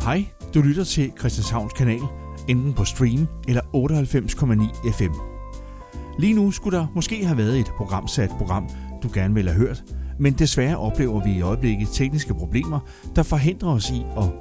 Hej, du lytter til Christianshavns Kanal, enten på stream eller 98,9 FM. Lige nu skulle der måske have været et programsat program, du gerne ville have hørt, men desværre oplever vi i øjeblikket tekniske problemer, der forhindrer os i at